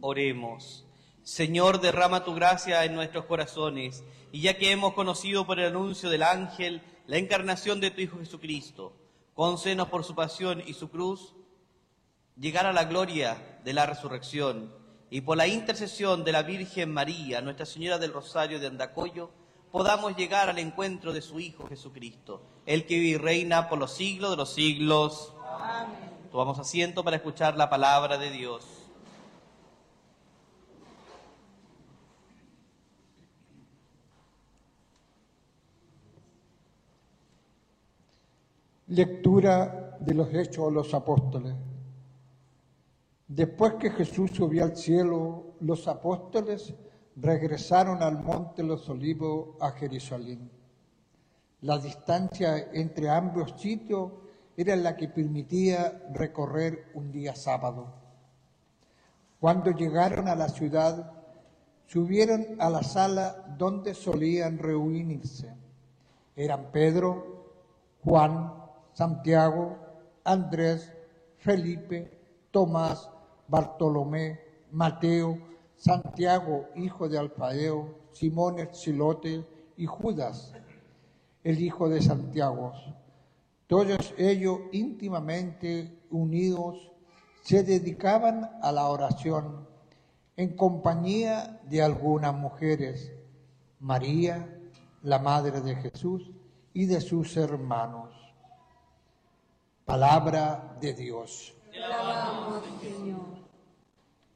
Oremos. Señor, derrama tu gracia en nuestros corazones, y ya que hemos conocido por el anuncio del ángel la encarnación de tu Hijo Jesucristo, concédenos por su pasión y su cruz llegar a la gloria de la resurrección, y por la intercesión de la Virgen María, Nuestra Señora del Rosario de Andacollo, podamos llegar al encuentro de su Hijo Jesucristo, el que vive y reina por los siglos de los siglos. Amén. Tomamos asiento para escuchar la palabra de Dios. Lectura de los Hechos de los Apóstoles. Después que Jesús subió al cielo, los apóstoles regresaron al monte de los Olivos a Jerusalén. La distancia entre ambos sitios era la que permitía recorrer un día sábado. Cuando llegaron a la ciudad, subieron a la sala donde solían reunirse. Eran Pedro, Juan, Santiago, Andrés, Felipe, Tomás, Bartolomé, Mateo, Santiago, hijo de Alfeo, Simón el Zilote y Judas, el hijo de Santiago. Todos ellos íntimamente unidos se dedicaban a la oración en compañía de algunas mujeres, María, la madre de Jesús, y de sus hermanos. Palabra de Dios. Te alabamos, Señor.